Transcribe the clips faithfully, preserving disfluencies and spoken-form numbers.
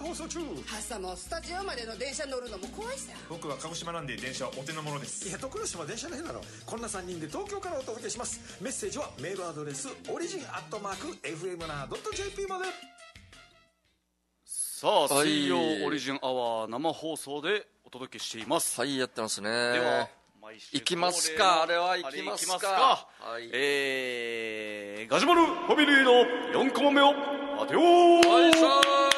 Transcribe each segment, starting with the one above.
放送中。 朝もスタジオまでの電車乗るのも怖いさ。 僕は鹿児島なんで電車はお手の物です。 いや徳之島電車の日なの。こんなさんにんで東京からお届けします。メッセージはメールアドレスオリジンアットマーク エフエムナードットジェーピー まで。 さあ、水曜オリジンアワー生放送でお届けしています。 はい、やってますね。 では毎週行きますか。あれは行きますか。 かはい、えー、ガジュマルファミリーのよんコマ目を当てよう。 はいしょ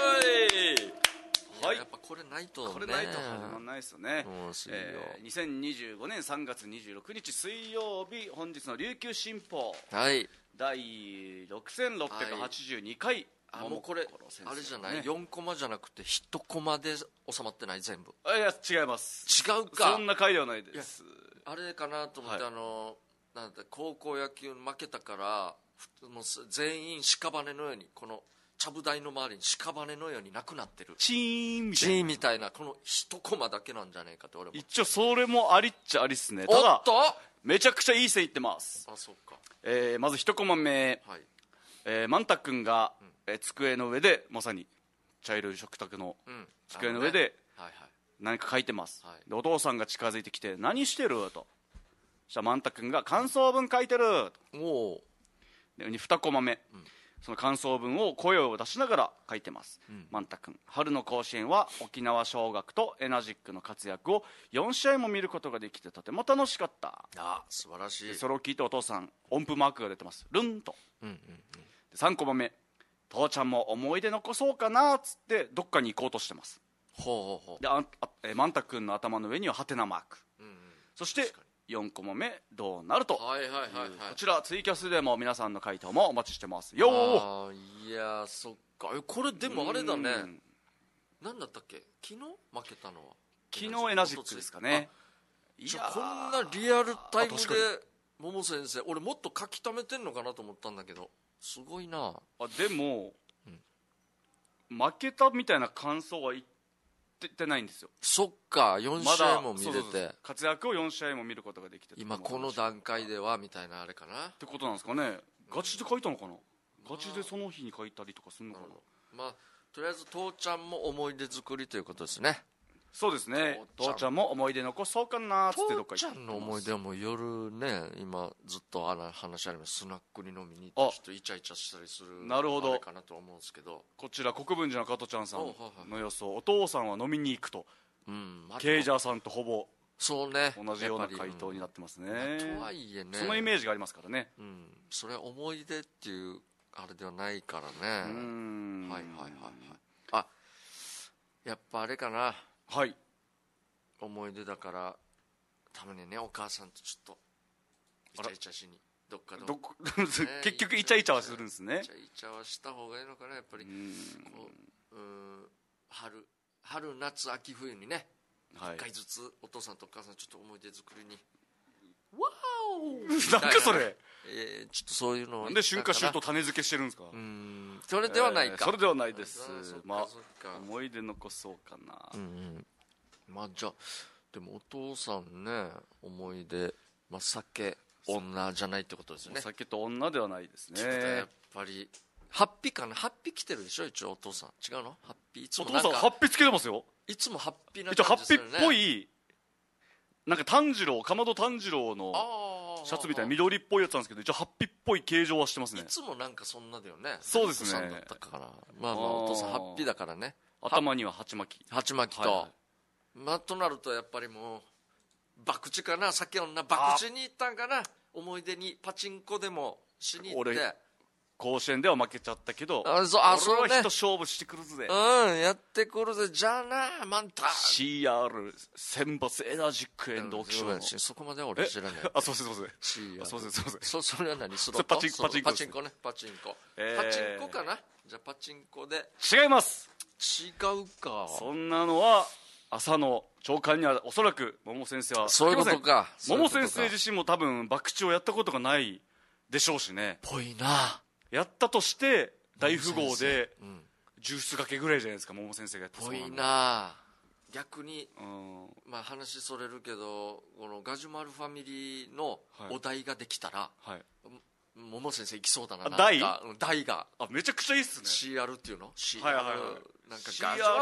ーい。 はい、 やっぱこれないとね、 これないと始まらないですよね。 もう水曜、 えー、にせんにじゅうごねんさんがつにじゅうろくにち水曜日、本日の琉球新報、 はい、 第ろくせんろっぴゃくはちじゅうにかい、 はい、あもうこれあれじゃない、ね、よんコマじゃなくていちコマで収まってない全部。 あいや違います。 違うか。 そんな回ではないです。 あれかなと思って、はい、あのなんだ高校野球負けたからもう全員屍のようにこのちゃぶ台の周りに屍のようになくなってるチーンみたいなチーンみたいなこの一コマだけなんじゃねえかって俺も一応それもありっちゃありっすね。ただおっとめちゃくちゃいい線いってます。 あそうか、 えー、まず一コマ目、はい、えー、マンタ君が、うんえー、机の上でまさに茶色い食卓の机の上で、うんねはいはい、何か書いてます、はい、でお父さんが近づいてきて何してると。そしたらマンタ君が感想文書いてると。おでにコマ目、うん、その感想文を声を出しながら書いてます、うん、マンタ君春の甲子園は沖縄尚学とエナジックの活躍をよんしあいも見ることができてとても楽しかった。 あ素晴らしい。 それを聞いてお父さん音符マークが出てます。ルンと、うんうんうん、でさんコマ目父ちゃんも思い出残そうかなっつってどっかに行こうとしてます。ほうほうほうでああえマンタ君の頭の上にはハテナマーク、うんうん、そしてよんコマ目どうなると、はいはいはいはい、こちらツイキャスでも皆さんの回答もお待ちしてますよ。 あいやそっかこれでもあれだね、何だったっけ昨日負けたのは昨日エナジックですかね。 いやこんなリアルタイムで桃先生俺もっと書き溜めてんのかなと思ったんだけどすごいなあ。でも、うん、負けたみたいな感想は言ってないんですよ。 そっかよん試合も見れて、ま、そうそうそう活躍をよん試合も見ることができて今この段階ではみたいなあれかなってことなんですかね。ガチで書いたのかな、ガチでその日に書いたりとかするのかな。 まあとりあえず父ちゃんも思い出作りということですね。 そうですね。父ちゃんも思い出残そうかなっつってどっか行って父ちゃんの思い出はもう夜ね今ずっとあの話ありますスナックに飲みに行ってちょっとイチャイチャしたりするなるほどあれかなと思うんですけどこちら国分寺の加トちゃんさんの予想お父さんは飲みに行くと、うんまあ、ケイジャーさんとほぼそうね同じような回答になってますね、 うん、とはいえねそのイメージがありますからね、 うん、それは思い出っていうあれではないからね。うんはいはいはいはいあやっぱあれかなはい思い出だからたまにねお母さんとちょっとイチャイチャしにどっかで、 ね、結局イチャイチャはするんですね。 イチャイチャはした方がいいのかなやっぱりうんこううん春春夏秋冬にね一、はい、回ずつお父さんとお母さんちょっと思い出作りにわーおなんかそれ、 えー、ちょっとそういうのなんで春夏秋冬と種付けしてるんですか。 うんそれではないか、 えー、それではないです。まあ思い出残そうかな。うん、うんまあじゃあでもお父さんね思い出、まあ、酒女じゃないってことですよね。 酒と女ではないですね。 やっぱりハッピーかなハッピー来てるでしょ一応お父さん違うのハッピーいつもお父さんハッピーつけてますよ。 いつもハッピーな感じするね。 一応ハッピーっぽいなんか炭治郎かまど炭治郎のシャツみたいな緑っぽいやつなんですけど一応ハッピーっぽい形状はしてますね。いつもなんかそんなだよね。 そうですね。 だったからまあまあお父さんハッピーだからね。 頭には鉢巻き鉢巻きと、はいはいまあ、となるとやっぱりもう博打かな酒女博打に行ったんかな思い出にパチンコでもしに行って俺甲子園では負けちゃったけどあそあ俺は人勝負してくるぜ、 うんやってくるぜじゃあなマンタシーアール 選抜エナジックエンドオークション、 うん、そこまでは俺知らないあそうですそうですシーアールそうですそうですそそれは何スロットパチンコパチンコパチンコねパチンコ、えー、パチンコかなじゃあパチンコで違います違うかそんなのは朝の朝刊にはおそらく桃先生はそういうことか桃先生自身も多分博打をやったことがないでしょうしねぽいなやったとして大富豪でジュースがけぐらいじゃないですか桃先生がやったぽいな逆に、うん、まあ話それるけどこのガジュマルファミリーのお題ができたら、はいはい桃先生行きそうだな。 台台があめちゃくちゃいいっすね。 シーアール っていうの シーアール、 はいはいはい、 なんかガジュ